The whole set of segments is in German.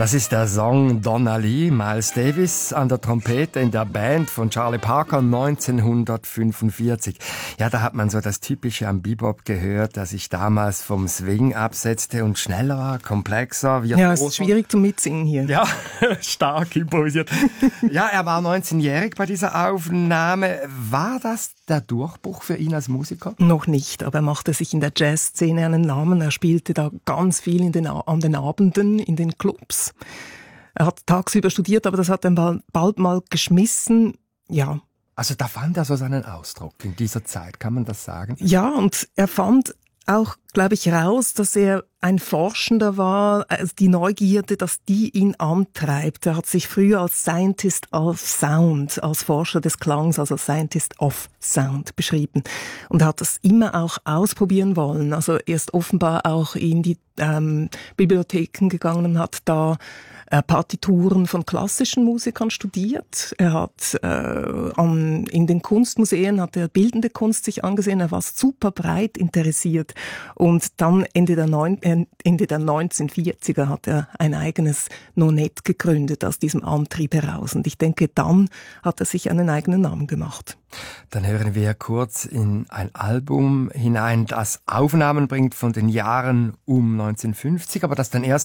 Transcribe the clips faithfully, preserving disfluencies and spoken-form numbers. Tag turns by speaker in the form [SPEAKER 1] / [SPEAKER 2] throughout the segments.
[SPEAKER 1] Das ist der Song Donna Lee, Miles Davis an der Trompete in der Band von Charlie Parker neunzehnhundertfünfundvierzig. Ja, da hat man so das Typische am Bebop gehört, das sich damals vom Swing absetzte und schneller war, komplexer.
[SPEAKER 2] Ja, es ist schwierig zum Mitsingen hier.
[SPEAKER 1] Ja, stark improvisiert. Ja, er war neunzehnjährig bei dieser Aufnahme. War das der Durchbruch für ihn als Musiker?
[SPEAKER 2] Noch nicht, aber er machte sich in der Jazzszene einen Namen. Er spielte da ganz viel in den, an den Abenden, in den Clubs. Er hat tagsüber studiert, aber das hat er bald mal geschmissen. Ja.
[SPEAKER 1] Also da fand er so seinen Ausdruck in dieser Zeit, kann man das sagen?
[SPEAKER 2] Ja, und er fand auch, glaube ich, raus, dass er ein Forschender war, also die Neugierde, dass die ihn antreibt. Er hat sich früher als Scientist of Sound, als Forscher des Klangs, also Scientist of Sound beschrieben. Und er hat das immer auch ausprobieren wollen. Also er ist offenbar auch in die ähm, Bibliotheken gegangen und hat da äh, Partituren von klassischen Musikern studiert. Er hat äh, an, in den Kunstmuseen hat er bildende Kunst sich angesehen. Er war super breit interessiert. Und dann Ende der, neun, äh, Ende der neunzehnhundertvierziger hat er ein eigenes Nonet gegründet aus diesem Antrieb heraus. Und ich denke, dann hat er sich einen eigenen Namen gemacht.
[SPEAKER 1] Dann hören wir kurz in ein Album hinein, das Aufnahmen bringt von den Jahren um neunzehnhundertfünfzig, aber das dann erst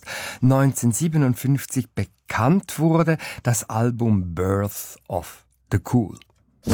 [SPEAKER 1] neunzehnhundertsiebenundfünfzig bekannt wurde, das Album Birth of the Cool.